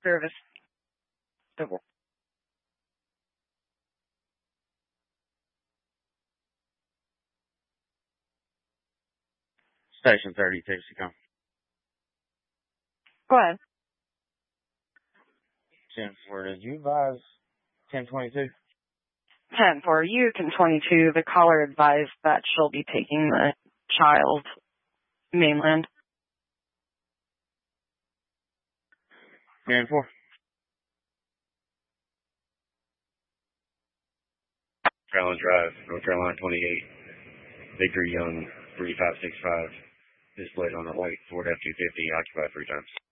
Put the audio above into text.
service. Civil. Station 30, Texacom. Go ahead. 10-4, did you advise 1022? 10-4, you can 22. The caller advised that she'll be taking the child mainland. 10-4. Carolina Drive, North Carolina 28. Victor Young, 3565. Displayed on the white Ford F-250, occupied 3 times.